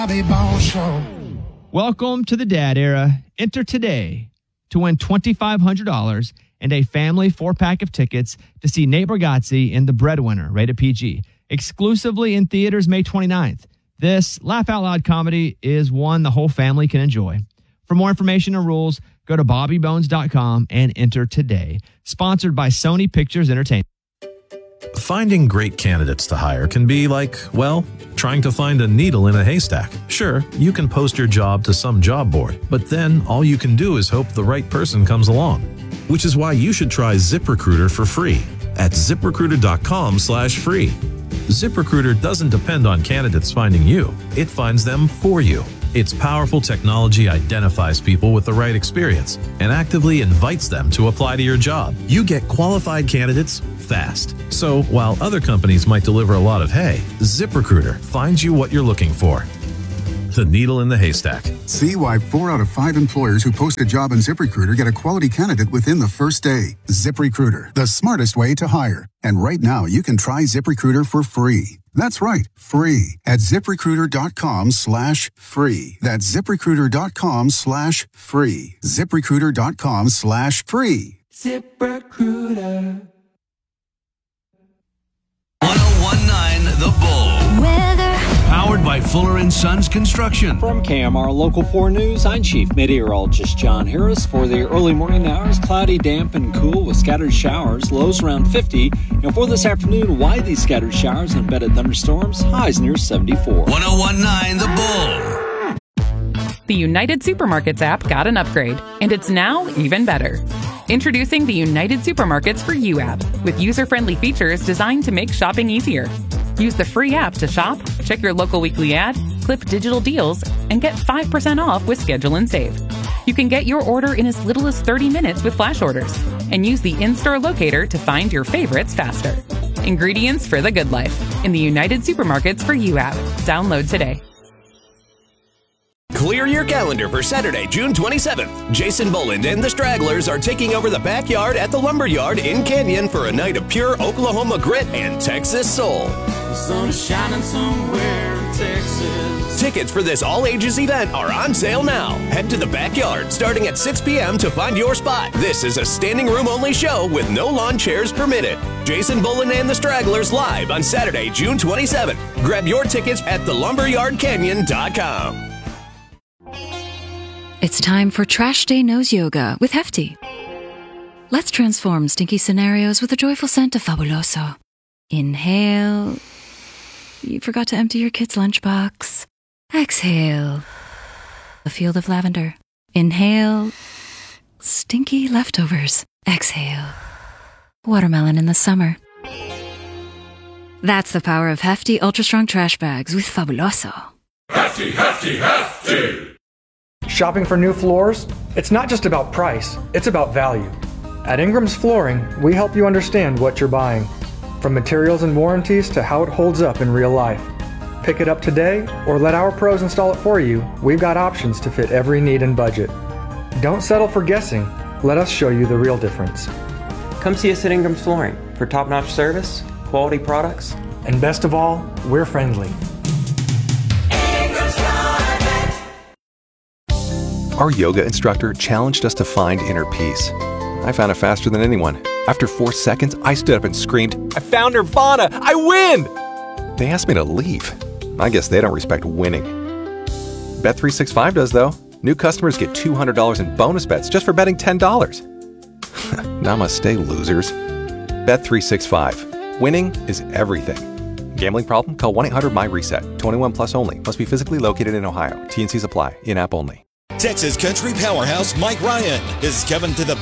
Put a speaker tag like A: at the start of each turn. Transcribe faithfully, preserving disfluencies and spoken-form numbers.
A: Bobby Bones Show.
B: Welcome to the dad era. Enter today to win twenty-five hundred dollars and a family four-pack of tickets to see Nate Bargatze in The Breadwinner, rated P G, exclusively in theaters May twenty-ninth. This laugh out loud comedy is one the whole family can enjoy. For more information and rules, go to bobby bones dot com and enter today. Sponsored by Sony Pictures Entertainment.
C: Finding great candidates to hire can be like, well, trying to find a needle in a haystack. Sure, you can post your job to some job board, but then all you can do is hope the right person comes along. Which is why you should try ZipRecruiter for free at ziprecruiter.com slash free. ZipRecruiter doesn't depend on candidates finding you. It finds them for you. Its powerful technology identifies people with the right experience and actively invites them to apply to your job. You get qualified candidates fast. So while other companies might deliver a lot of hay, ZipRecruiter finds you what you're looking for. The needle in the haystack.
D: See why four out of five employers who post a job on ZipRecruiter get a quality candidate within the first day. ZipRecruiter, the smartest way to hire. And right now, you can try ZipRecruiter for free. That's right, free at ziprecruiter.com slash free. That's ziprecruiter.com slash free. ziprecruiter.com slash free.
E: ZipRecruiter. one oh one point nine The Bull.
F: Weather.
E: Powered by Fuller and Sons Construction.
G: From K M R Local four News, I'm Chief Meteorologist John Harris. For the early morning hours, cloudy, damp, and cool with scattered showers, lows around fifty. And for this afternoon, widely scattered showers and embedded thunderstorms, highs near seventy-four.
E: one oh one point nine The Bull.
H: The United Supermarkets app got an upgrade, and it's now even better. Introducing the United Supermarkets for You app, with user-friendly features designed to make shopping easier. Use the free app to shop, check your local weekly ad, clip digital deals, and get five percent off with Schedule and Save. You can get your order in as little as thirty minutes with flash orders, and use the in-store locator to find your favorites faster. Ingredients for the good life in the United Supermarkets for You app. Download today.
I: Clear your calendar for Saturday, June twenty-seventh. Jason Boland and the Stragglers are taking over the backyard at the Lumberyard in Canyon for a night of pure Oklahoma grit and Texas soul.
J: The sun is shining somewhere in Texas.
I: Tickets for this all-ages event are on sale now. Head to the backyard starting at six p.m. to find your spot. This is a standing room-only show with no lawn chairs permitted. Jason Boland and the Stragglers live on Saturday, June twenty-seventh. Grab your tickets at the lumberyard canyon dot com.
K: It's time for Trash Day Nose Yoga with Hefty. Let's transform stinky scenarios with a joyful scent of Fabuloso. Inhale. You forgot to empty your kid's lunchbox. Exhale. A field of lavender. Inhale. Stinky leftovers. Exhale. Watermelon in the summer. That's the power of Hefty Ultra Strong Trash Bags with Fabuloso.
L: Hefty, Hefty, Hefty!
M: Shopping for new floors? It's not just about price, it's about value. At Ingram's Flooring, we help you understand what you're buying, from materials and warranties to how it holds up in real life. Pick it up today or let our pros install it for you. We've got options to fit every need and budget. Don't settle for guessing. Let us show you the real difference.
N: Come see us at Ingram's Flooring for top-notch service, quality products,
M: and best of all, we're friendly.
O: Our yoga instructor challenged us to find inner peace. I found it faster than anyone. After four seconds, I stood up and screamed, "I found Nirvana! I win!" They asked me to leave. I guess they don't respect winning. Bet three sixty-five does, though. New customers get two hundred dollars in bonus bets just for betting ten dollars. Namaste, losers. Bet three sixty-five. Winning is everything. Gambling problem? Call one eight hundred my reset. twenty-one plus only. Must be physically located in Ohio. T and Cs apply. In-app only.
P: Texas Country Powerhouse Mike Ryan. This is Kevin to the